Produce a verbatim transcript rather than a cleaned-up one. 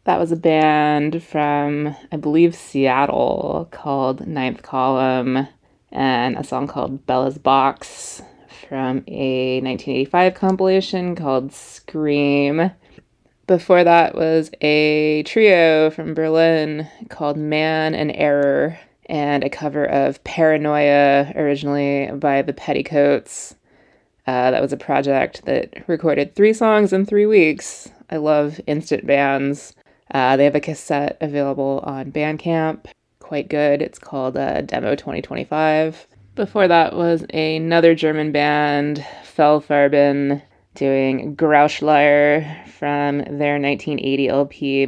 That was a band from, I believe, Seattle called Ninth Column, and a song called Bella's Box from a nineteen eighty-five compilation called Scream. Before that was a trio from Berlin called Man and Error, and a cover of Paranoia, originally by the Petticoats. Uh, that was a project that recorded three songs in three weeks. I love instant bands. Uh, they have a cassette available on Bandcamp. Quite good. It's called uh, Demo twenty twenty-five. Before that was another German band, Fellfarben, doing Grauschleier from their nineteen eighty L P